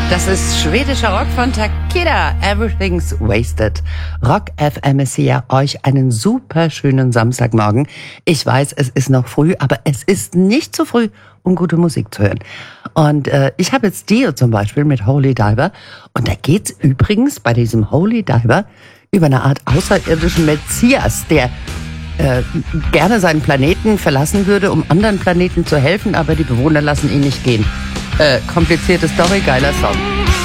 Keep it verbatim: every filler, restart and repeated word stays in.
Das ist schwedischer Rock von Takeda. Everything's Wasted. Rock F M ist hier euch einen super schönen Samstagmorgen. Ich weiß, es ist noch früh, aber es ist nicht zu früh, um gute Musik zu hören. Und äh, ich habe jetzt Dio zum Beispiel mit Holy Diver. Und da geht's übrigens bei diesem Holy Diver über eine Art außerirdischen Messias, der äh, gerne seinen Planeten verlassen würde, um anderen Planeten zu helfen, aber die Bewohner lassen ihn nicht gehen. Äh, komplizierte Story, geiler Song.